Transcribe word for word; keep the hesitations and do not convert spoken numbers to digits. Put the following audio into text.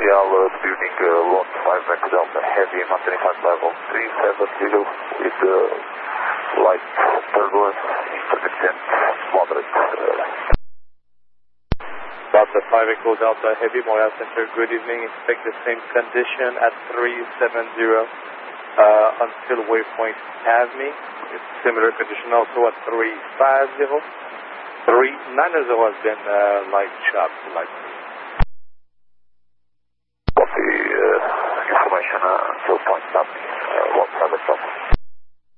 Real uh, building uh, lot five Echo Delta Heavy, maintaining flight level three seven zero with uh, light turbulence, intermittent, moderate. Uh, Delta five Echo Delta Heavy, Montreal Center, good evening. Expect the same condition at three seven zero uh, until waypoint Have Me. It's similar condition also at three five zero. three nine zero has been uh, light sharp, light.